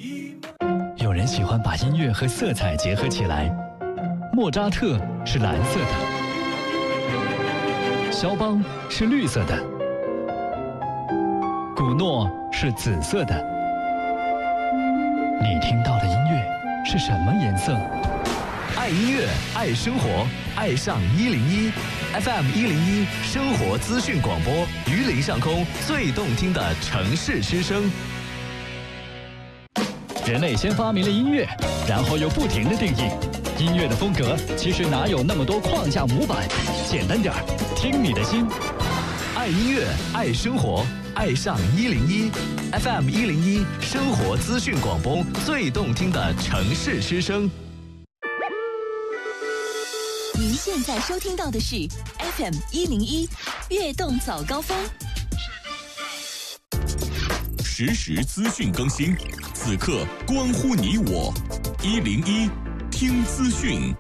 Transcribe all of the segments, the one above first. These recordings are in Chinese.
有人喜欢把音乐和色彩结合起来，莫扎特是蓝色的，肖邦是绿色的，古诺是紫色的。你听到的音乐是什么颜色？ 爱音乐，爱生活，爱上101 FM 101生活资讯广播，榆林上空最动听的城市之声。 人类先发明了音乐，然后又不停地定义音乐的风格，其实哪有那么多框架模板？简单点儿，听你的心。 爱音乐，爱生活，爱上101 FM 101生活资讯广播，最动听的城市之声。 您现在收听到的是 FM 101悦动早高峰， 实时资讯更新，此刻关乎你我。101听资讯。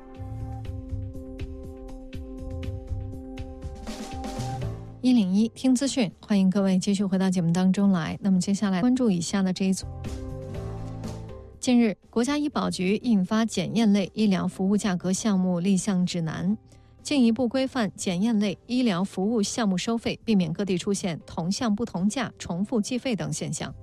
101听资讯，欢迎各位继续回到节目当中来。那么接下来关注以下的这一组。近日，国家医保局印发检验类医疗服务价格项目立项指南，进一步规范检验类医疗服务项目收费，避免各地出现同项不同价、重复计费等现象。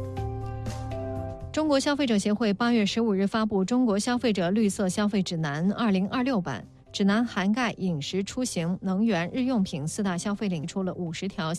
中国消费者协会8月15日发布《中国消费者绿色消费指南2026版》，指南涵盖饮食、出行、能源、日用品4大消费领域，出了50条。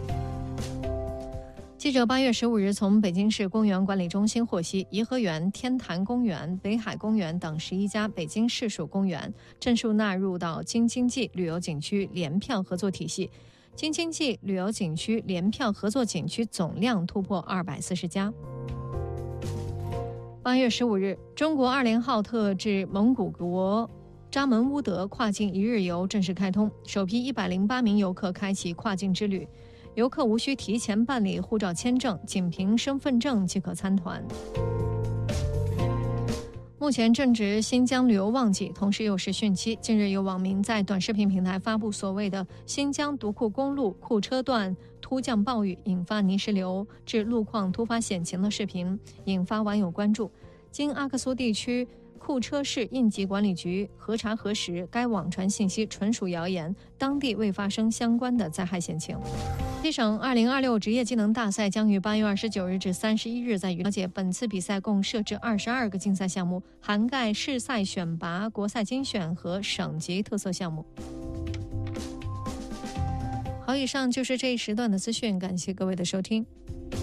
记者8月15日从北京市公园管理中心获悉，颐和园、天坛公园、北海公园等11家北京市属公园正式纳入到京津冀旅游景区联票合作体系。京津冀旅游景区联票合作景区总量突破240家。8月15日，中国2连号特至蒙古国扎门乌德跨境一日游正式开通，首批108名游客开启跨境之旅。游客无需提前办理护照签证，仅凭身份证即可参团。目前正值新疆旅游旺季，同时又是汛期。近日有网民在短视频平台发布所谓的新疆独库公路库车段突降暴雨，引发泥石流致路况突发险情的视频，引发网友关注。经阿克苏地区库车市应急管理局核查核实，该网传信息纯属谣言，当地未发生相关的灾害险情。西省2026职业技能大赛将于8月29日至31日在榆林举行。本次比赛共设置22个竞赛项目，涵盖市赛选拔、国赛精选和省级特色项目。好，以上就是这一时段的资讯，感谢各位的收听。